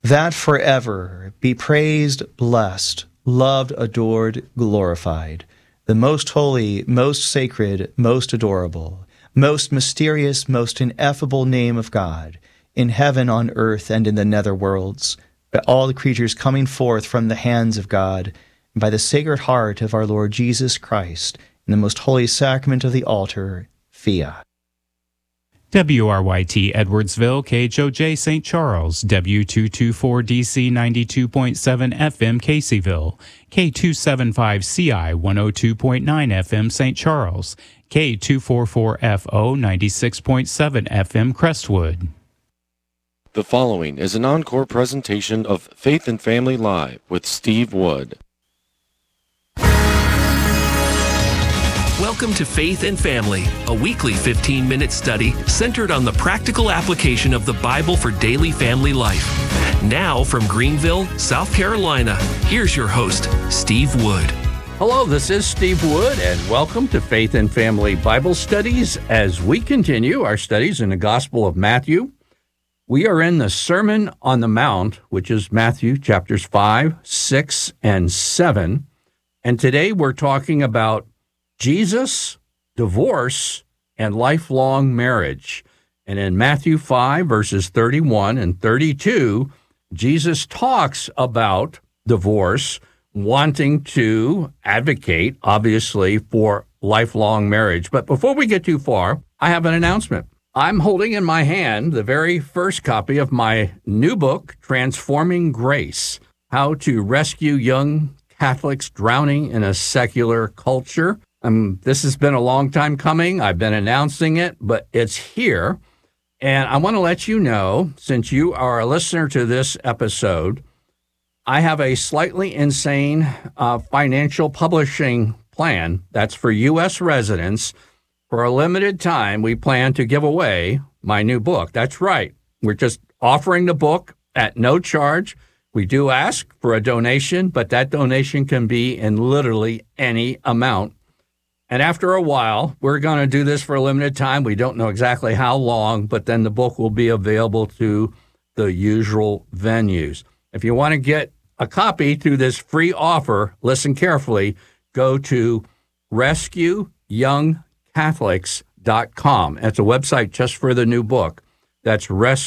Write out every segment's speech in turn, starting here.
that forever be praised, blessed, loved, adored, glorified, the most holy, most sacred, most adorable, most mysterious, most ineffable name of God, in heaven, on earth, and in the nether worlds, by all the creatures coming forth from the hands of God, and by the Sacred Heart of our Lord Jesus Christ, in the most holy sacrament of the altar, Fiat. WRYT Edwardsville, KHOJ St. Charles, W224DC 92.7 FM Caseyville, K275CI 102.9 FM St. Charles, K244FO 96.7 FM Crestwood. The following is an encore presentation of Faith and Family Live with Steve Wood. Welcome to Faith and Family, a weekly 15-minute study centered on the practical application of the Bible for daily family life. Now from Greenville, South Carolina, here's your host, Steve Wood. Hello, this is Steve Wood, and welcome to Faith and Family Bible Studies as we continue our studies in the Gospel of Matthew. We are in the Sermon on the Mount, which is Matthew chapters 5, 6, and 7. And today we're talking about Jesus, divorce, and lifelong marriage. And in Matthew 5, verses 31 and 32, Jesus talks about divorce, wanting to advocate, obviously, for lifelong marriage. But before we get too far, I have an announcement. I'm holding in my hand the very first copy of my new book, Transforming Grace, How to Rescue Young Catholics Drowning in a Secular Culture. This has been a long time coming. I've been announcing it, but it's here. And I want to let you know, since you are a listener to this episode, I have a slightly insane financial publishing plan that's for U.S. residents. For a limited time, we plan to give away my new book. That's right. We're just offering the book at no charge. We do ask for a donation, but that donation can be in literally any amount. And after a while, we're going to do this for a limited time. We don't know exactly how long, but then the book will be available to the usual venues. If you want to get a copy through this free offer, listen carefully, go to RescueYoungCatholics.com. That's a website just for the new book. That's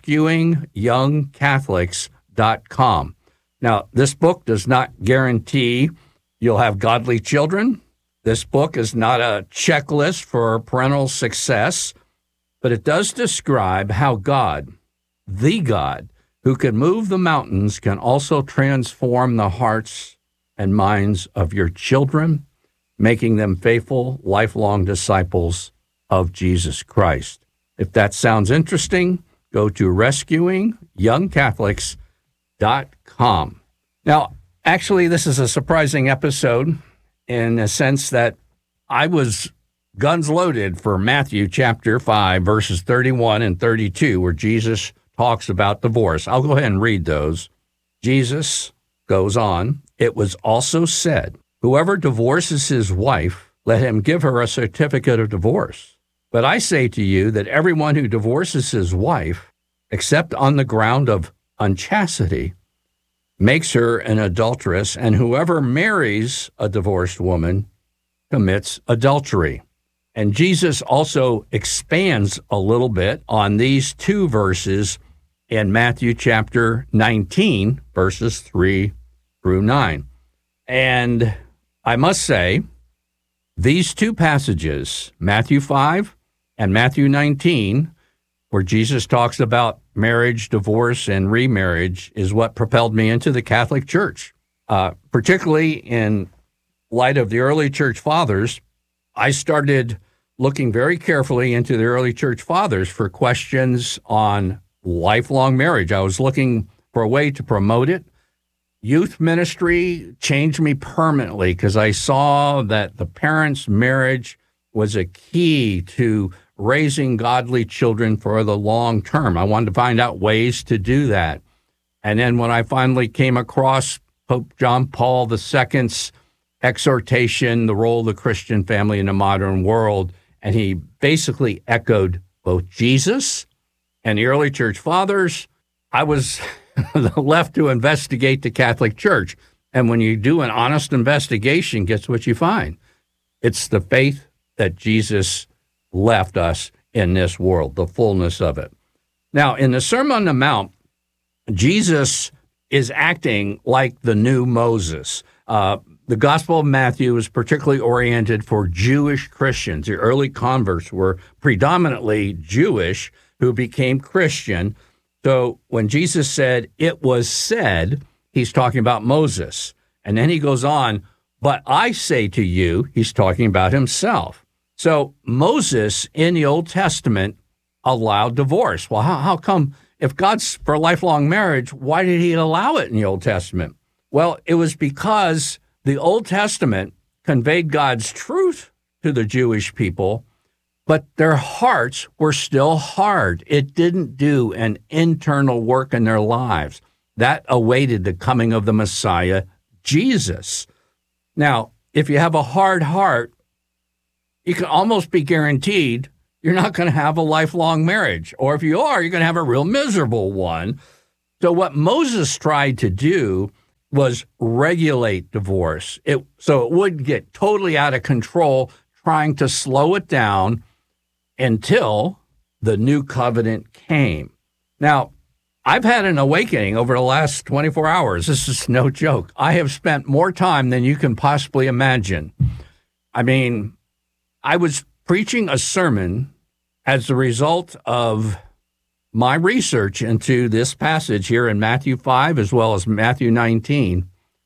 RescuingYoungCatholics.com. Now, this book does not guarantee you'll have godly children. This book is not a checklist for parental success, but it does describe how God, the God who can move the mountains, can also transform the hearts and minds of your children, making them faithful, lifelong disciples of Jesus Christ. If that sounds interesting, go to RescuingYoungCatholics.com. Now, actually, this is a surprising episode in a sense that I was guns loaded for Matthew chapter 5, verses 31 and 32, where Jesus talks about divorce. I'll go ahead and read those. Jesus goes on, "It was also said, whoever divorces his wife, let him give her a certificate of divorce. But I say to you that everyone who divorces his wife, except on the ground of unchastity, makes her an adulteress, and whoever marries a divorced woman commits adultery." And Jesus also expands a little bit on these two verses in Matthew chapter 19, verses 3 through 9. And I must say, these two passages, Matthew 5 and Matthew 19, where Jesus talks about marriage, divorce, and remarriage, is what propelled me into the Catholic Church. Particularly in light of the early church fathers, I started looking very carefully into the early church fathers for questions on lifelong marriage. I was looking for a way to promote it. Youth ministry changed me permanently because I saw that the parents' marriage was a key to raising godly children for the long term. I wanted to find out ways to do that. And then when I finally came across Pope John Paul II's exhortation, the role of the Christian family in the modern world, and he basically echoed both Jesus and the early church fathers, I was left to investigate the Catholic Church. And when you do an honest investigation, guess what you find? It's the faith that Jesus left us in this world, the fullness of it. Now, in the Sermon on the Mount, Jesus is acting like the new Moses. The Gospel of Matthew is particularly oriented for Jewish Christians. The early converts were predominantly Jewish who became Christian. So when Jesus said, "It was said," he's talking about Moses. And then he goes on, "But I say to you," he's talking about himself. So Moses in the Old Testament allowed divorce. Well, how come, if God's for lifelong marriage, why did he allow it in the Old Testament? Well, it was because the Old Testament conveyed God's truth to the Jewish people, but their hearts were still hard. It didn't do an internal work in their lives. That awaited the coming of the Messiah, Jesus. Now, if you have a hard heart, you can almost be guaranteed you're not going to have a lifelong marriage. Or if you are, you're going to have a real miserable one. So what Moses tried to do was regulate divorce. So it wouldn't get totally out of control, trying to slow it down until the new covenant came. Now, I've had an awakening over the last 24 hours. This is no joke. I have spent more time than you can possibly imagine. I mean, I was preaching a sermon as a result of my research into this passage here in Matthew 5 as well as Matthew 19.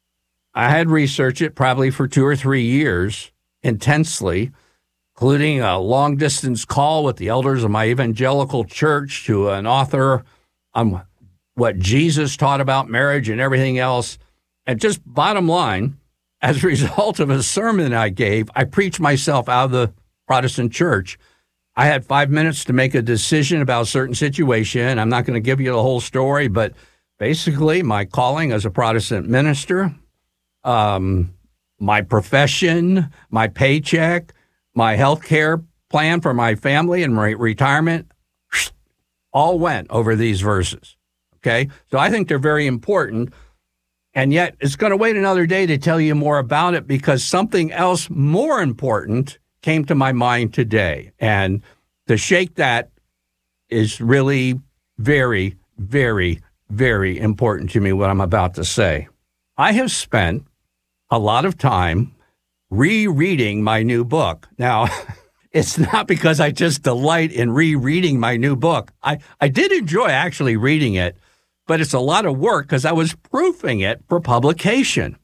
I had researched it probably for 2 or 3 years intensely, including a long-distance call with the elders of my evangelical church to an author on what Jesus taught about marriage and everything else. And just bottom line, as a result of a sermon I gave, I preached myself out of the Protestant church. I had 5 minutes to make a decision about a certain situation. I'm not going to give you the whole story, but basically my calling as a Protestant minister, my profession, my paycheck, my health care plan for my family and my retirement, all went over these verses, okay? So I think they're very important, and yet it's going to wait another day to tell you more about it because something else more important came to my mind today. And to shake that is really very, very, very important to me, what I'm about to say. I have spent a lot of time rereading my new book. Now, it's not because I just delight in rereading my new book. I did enjoy actually reading it, but it's a lot of work because I was proofing it for publication.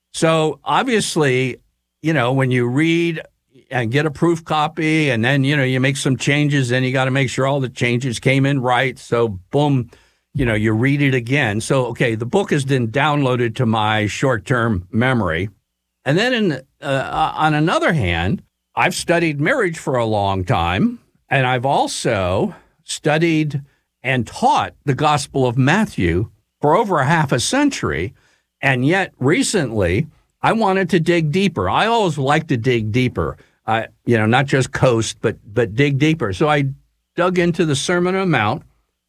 So obviously, when you read and get a proof copy and then, you make some changes, then you got to make sure all the changes came in right. So boom, you read it again. So, okay, the book has been downloaded to my short-term memory. And then on another hand, I've studied marriage for a long time, and I've also studied and taught the Gospel of Matthew for over a half a century. And yet recently, I wanted to dig deeper. I always like to dig deeper. Not just coast, but dig deeper. So I dug into the Sermon on the Mount,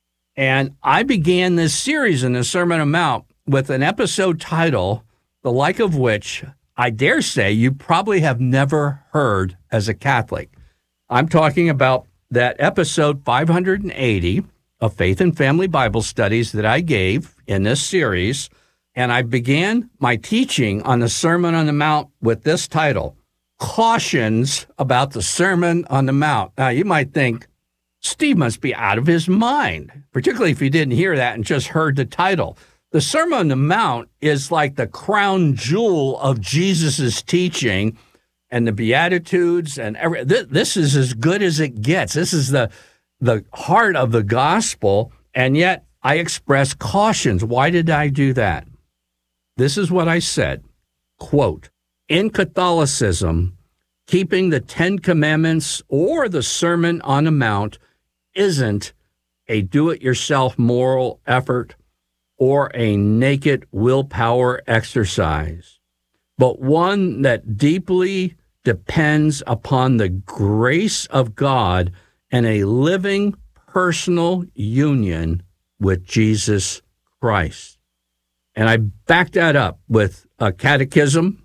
and I began this series in the Sermon on the Mount with an episode title, the like of which I dare say you probably have never heard as a Catholic. I'm talking about that episode 580 of Faith and Family Bible Studies that I gave in this series, and I began my teaching on the Sermon on the Mount with this title, Cautions about the Sermon on the Mount. Now, you might think, Steve must be out of his mind, particularly if you didn't hear that and just heard the title. The Sermon on the Mount is like the crown jewel of Jesus's teaching and the Beatitudes, and this is as good as it gets. This is the heart of the gospel, and yet I express cautions. Why did I do that? This is what I said, quote, in Catholicism, keeping the 10 Commandments or the Sermon on the Mount isn't a do-it-yourself moral effort or a naked willpower exercise, but one that deeply depends upon the grace of God and a living personal union with Jesus Christ. And I back that up with a Catechism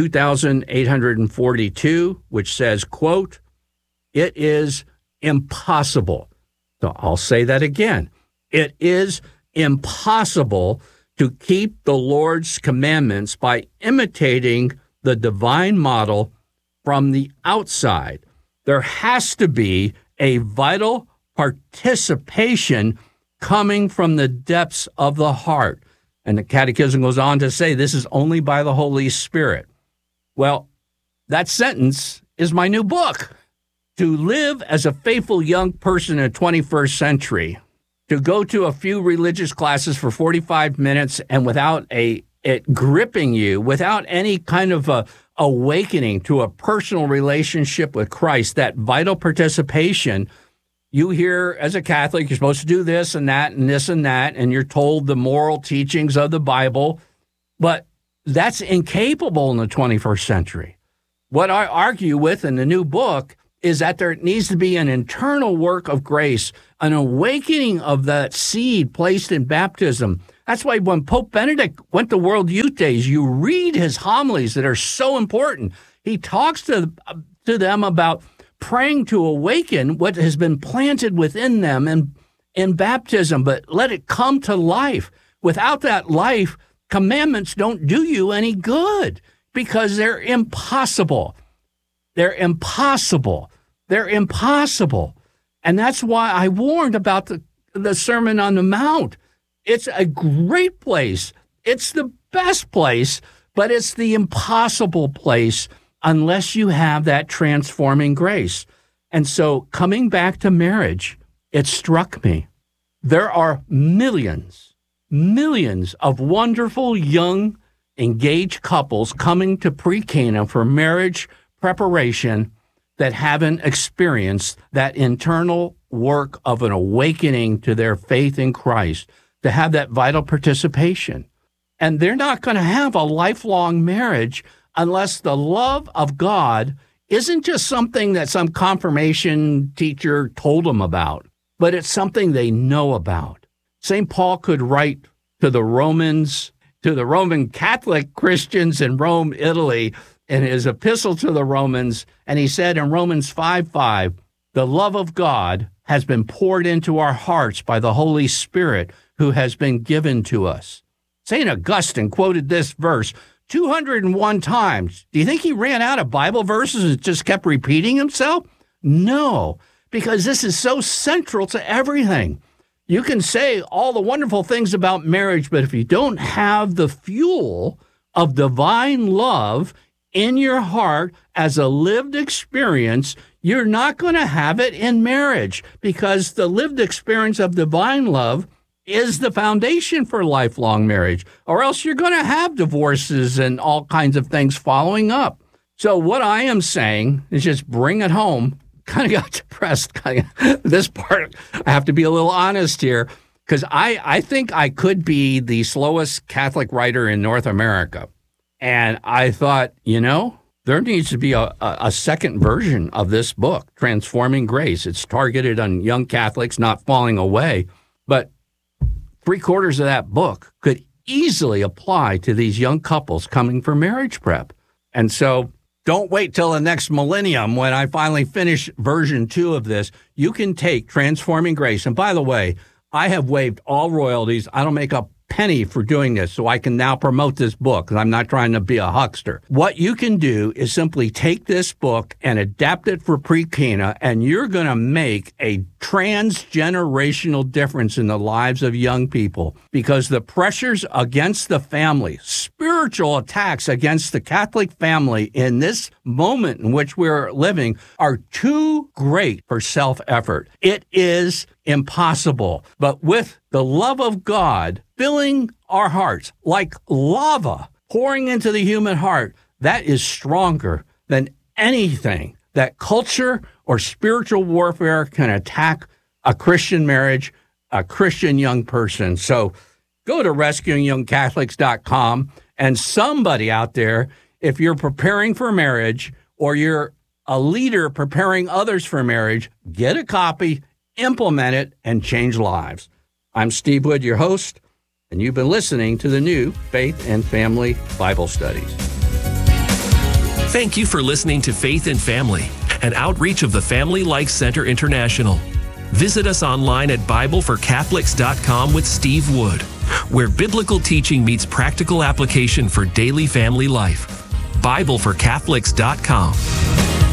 2842, which says, quote, "It is impossible." So I'll say that again. It is impossible to keep the Lord's commandments by imitating the divine model from the outside. There has to be a vital participation coming from the depths of the heart. And the Catechism goes on to say this is only by the Holy Spirit. Well, that sentence is my new book. To live as a faithful young person in the 21st century, to go to a few religious classes for 45 minutes and without it gripping you, without any kind of a awakening to a personal relationship with Christ, that vital participation. You hear as a Catholic, you're supposed to do this and that and this and that, and you're told the moral teachings of the Bible, but that's incapable in the 21st century. What I argue with in the new book is that there needs to be an internal work of grace, an awakening of that seed placed in baptism. That's why when Pope Benedict went to World Youth Days, you read his homilies that are so important. He talks to them about praying to awaken what has been planted within them in baptism, but let it come to life. Without that life, commandments don't do you any good because they're impossible. They're impossible. They're impossible. And that's why I warned about the Sermon on the Mount. It's a great place. It's the best place, but it's the impossible place unless you have that transforming grace. And so coming back to marriage, it struck me. There are millions of wonderful young engaged couples coming to pre-Cana for marriage preparation that haven't experienced that internal work of an awakening to their faith in Christ, to have that vital participation. And they're not going to have a lifelong marriage unless the love of God isn't just something that some confirmation teacher told them about, but it's something they know about. St. Paul could write to the Romans, to the Roman Catholic Christians in Rome, Italy, in his epistle to the Romans, and he said in Romans 5:5, the love of God has been poured into our hearts by the Holy Spirit who has been given to us. St. Augustine quoted this verse 201 times. Do you think he ran out of Bible verses and just kept repeating himself? No, because this is so central to everything. You can say all the wonderful things about marriage, but if you don't have the fuel of divine love in your heart as a lived experience, you're not going to have it in marriage, because the lived experience of divine love is the foundation for lifelong marriage, or else you're going to have divorces and all kinds of things following up. So what I am saying is just bring it home. Kind of got depressed. This part, I have to be a little honest here, because I think I could be the slowest Catholic writer in North America. And I thought, there needs to be a second version of this book, Transforming Grace. It's targeted on young Catholics not falling away, but 3/4 of that book could easily apply to these young couples coming for marriage prep. And so don't wait till the next millennium when I finally finish version 2 of this. You can take Transforming Grace. And by the way, I have waived all royalties. I don't make a penny for doing this, so I can now promote this book, because I'm not trying to be a huckster. What you can do is simply take this book and adapt it for pre-Cana, and you're going to make a transgenerational difference in the lives of young people, because the pressures against the family, spiritual attacks against the Catholic family in this moment in which we're living are too great for self-effort. It is impossible. But with the love of God filling our hearts like lava pouring into the human heart, that is stronger than anything that culture or spiritual warfare can attack a Christian marriage, a Christian young person. So go to rescuingyoungcatholics.com, and somebody out there, if you're preparing for marriage or you're a leader preparing others for marriage, get a copy, implement it, and change lives. I'm Steve Wood, your host. and you've been listening to the new Faith and Family Bible Studies. Thank you for listening to Faith and Family, an outreach of the Family Life Center International. Visit us online at BibleForCatholics.com with Steve Wood, where biblical teaching meets practical application for daily family life. BibleForCatholics.com.